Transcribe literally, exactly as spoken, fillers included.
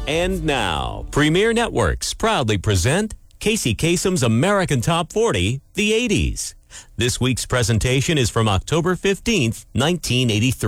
And now, Premier Networks proudly present Casey Kasem's American Top forty, the eighties. This week's presentation is from October fifteenth, nineteen eighty-three.